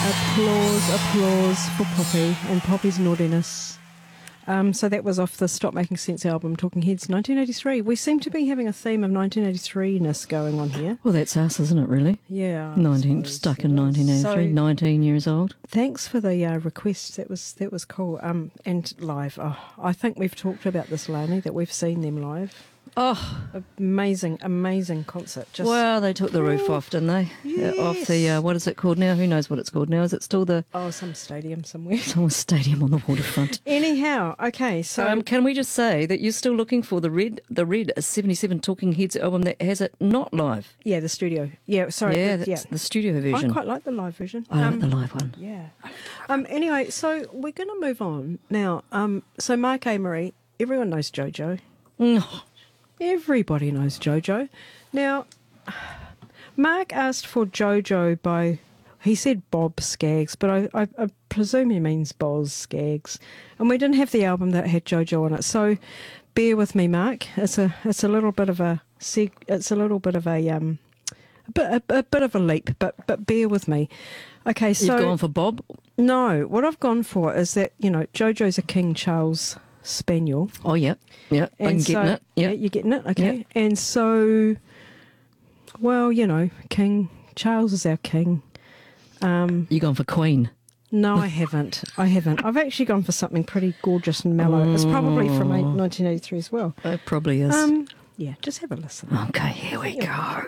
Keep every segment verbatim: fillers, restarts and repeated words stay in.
Applause, applause for Poppy and Poppy's naughtiness. Um, so that was off the Stop Making Sense album, Talking Heads, nineteen eighty-three. We seem to be having a theme of nineteen eighty-three-ness going on here. Well, that's us, isn't it, really? Yeah. nineteen, stuck in nineteen eighty-three, so, nineteen years old. Thanks for the uh, request. That was that was cool. Um, and live. Oh, I think we've talked about this, Lani, that we've seen them live. Oh, amazing, amazing concert. Just well, they took the roof off, didn't they? Yes. Uh, off the, uh, what is it called now? Who knows what it's called now? Is it still the... Oh, some stadium somewhere. Some stadium on the waterfront. Anyhow, okay, so... Um, can we just say that you're still looking for the Red the Red seventy-seven Talking Heads album that has it not live? Yeah, the studio. Yeah, sorry. Yeah, the, that's yeah. the studio version. I quite like the live version. I um, like the live one. Yeah. Um. Anyway, so we're going to move on now. Um. So Mark Amory, everyone knows JoJo. Mm. Everybody knows JoJo. Now, Mark asked for JoJo by, he said Bob Skaggs, but I, I, I presume he means Boz Skaggs. And we didn't have the album that had JoJo on it, so bear with me, Mark. It's a it's a little bit of a seg, it's a little bit of a um a bit a, a bit of a leap, but but bear with me. Okay, so you've gone for Bob? No, what I've gone for is that, you know, JoJo's a King Charles Spaniel. Oh, yeah. Yeah, I'm getting so, it. Yeah. yeah, you're getting it? Okay. Yep. And so, well, you know, King Charles is our king. Um, you gone for Queen? No, I haven't. I haven't. I've actually gone for something pretty gorgeous and mellow. Mm. It's probably from nineteen eighty-three as well. It probably is. Um, yeah, just have a listen. Okay, here we go.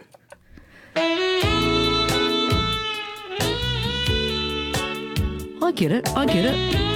I get it. I get it.